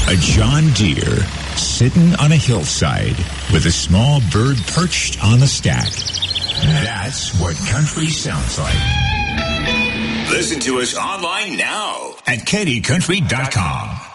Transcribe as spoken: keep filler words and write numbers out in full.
A John Deere sitting on a hillside with a small bird perched on the stack. That's what country sounds like. Listen to us online now at Katy Country dot com.